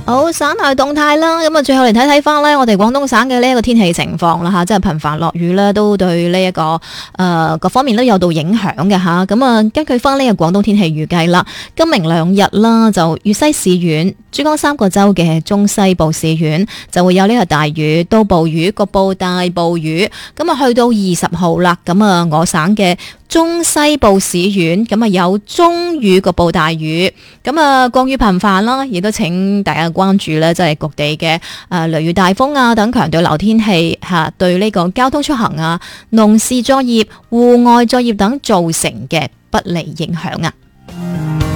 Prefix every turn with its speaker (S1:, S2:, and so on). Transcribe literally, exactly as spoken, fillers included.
S1: 好，省內動態啦，咁啊，最後嚟睇睇翻呢，我哋廣東省嘅呢一個天氣情況啦吓，即係頻繁落雨呢，都對呢、這、一個誒、呃、各方面都有到影響嘅吓。咁啊，根據翻呢個廣東天氣預計啦，今明兩日啦，就粵西市縣、珠江三角洲嘅中西部市縣就會有呢個大雨到暴雨，局部大暴雨。咁啊，去到二十號啦，咁啊，我省嘅中西部市縣咁啊有中雨局部大雨，咁啊降雨頻繁啦，亦都請大家關注咧，即係各地嘅誒雷雨大風啊等強對流天氣吓，對呢個交通出行啊、農事作業、戶外作業等造成嘅不利影響啊。